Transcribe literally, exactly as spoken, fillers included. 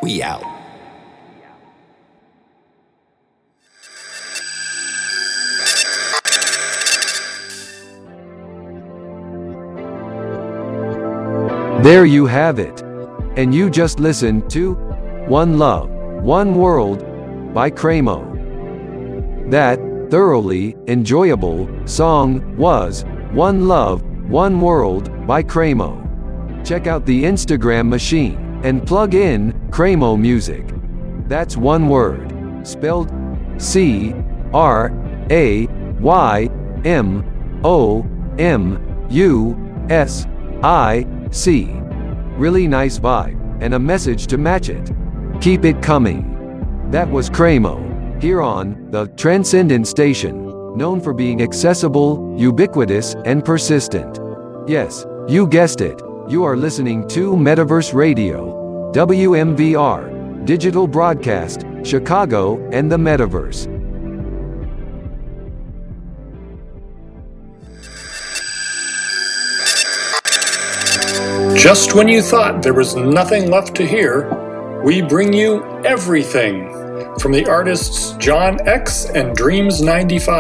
We out. There you have it. And you just listened to One Love, One World by Cremo. That thoroughly enjoyable song was One Love, One World by Cremo. Check out the Instagram machine and plug in Cremo Music. That's one word, spelled C R A Y M O M U S I C. Really nice vibe, and a message to match it. Keep it coming. That was Cremo, here on the Transcendent Station, known for being accessible, ubiquitous, and persistent. Yes, you guessed it. You are listening to Metaverse Radio, W M V R, Digital Broadcast, Chicago, and the Metaverse. Just when you thought there was nothing left to hear, we bring you everything from the artists John X and Dreams ninety-five.